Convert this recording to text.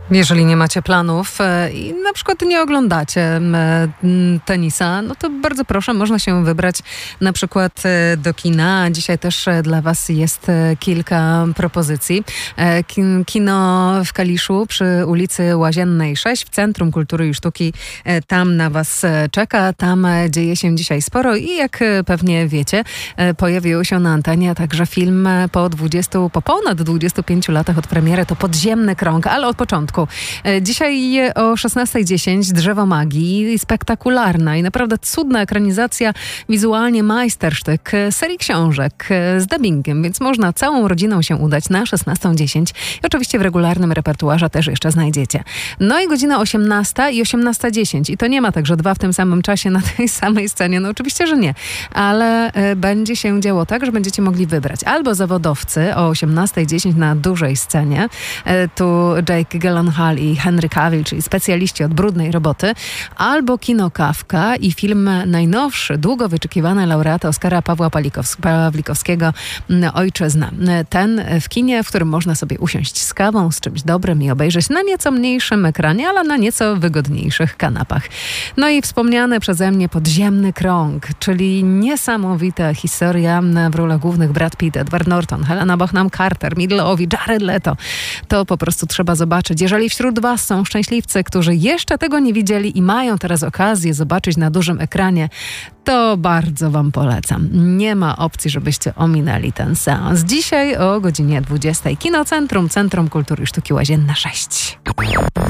Jeżeli nie macie planów i na przykład nie oglądacie tenisa, no to bardzo proszę, można się wybrać na przykład do kina. Dzisiaj też dla was jest kilka propozycji. Kino w Kaliszu przy ulicy Łaziennej 6 w Centrum Kultury i Sztuki. Tam na was czeka. Tam dzieje się dzisiaj sporo i jak pewnie wiecie, pojawił się na antenie także film po ponad 25 latach od premiery. To Podziemny Krąg, ale od początku. Dzisiaj o 16:10 Drzewo Magii. Spektakularna i naprawdę cudna ekranizacja, wizualnie majstersztyk serii książek z dubbingiem, więc można całą rodziną się udać na 16:10 i oczywiście w regularnym repertuarze też jeszcze znajdziecie. No i godzina 18 i 18:10 i to nie ma tak, że dwa w tym samym czasie na tej samej scenie. No oczywiście, że nie, ale będzie się działo tak, że będziecie mogli wybrać albo Zawodowcy o 18:10 na dużej scenie. Tu Jake Gyllenhaal i Henry Cavill, czyli specjaliści od brudnej roboty, albo Kino Kafka i film najnowszy, długo wyczekiwany laureata Oscara Pawła Pawlikowskiego Ojczyzna. Ten w kinie, w którym można sobie usiąść z kawą, z czymś dobrym i obejrzeć na nieco mniejszym ekranie, ale na nieco wygodniejszych kanapach. No i wspomniany przeze mnie Podziemny Krąg, czyli niesamowita historia w rolach głównych Brad Pitt, Edward Norton, Helena Bonham Carter, Midlow, Jared Leto. To po prostu trzeba zobaczyć. Jeżeli wśród was są szczęśliwcy, którzy jeszcze tego nie widzieli i mają teraz okazję zobaczyć na dużym ekranie, to bardzo wam polecam. Nie ma opcji, żebyście ominęli ten seans. Dzisiaj o godzinie 20:00 Kinocentrum, Centrum Kultury i Sztuki Łazienna 6.